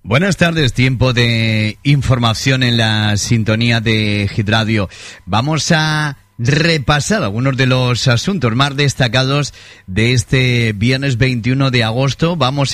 Buenas tardes, tiempo de información en la sintonía de Hit Radio. Vamos a repasar algunos de los asuntos más destacados de este viernes 21 de agosto. Vamos